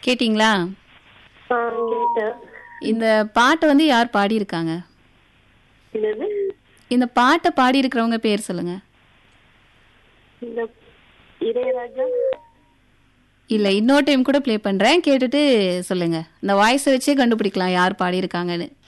கேட்டிங்களா? ஆ கேட்டேன். இந்த பாட்டு வந்து யார் பாடியிருக்காங்க? என்னது? இந்த பாட்டை பாடியிருக்கிறவங்க பேர் சொல்லுங்க. இந்த இளையராஜா. இல்ல இன்னொரு டைம் கூட ப்ளே பண்றேன். கேட்டுட்டு சொல்லுங்க. இந்த வாய்ஸை வச்சே கண்டுபிடிக்கலாம் யார் பாடியிருக்காங்கன்னு.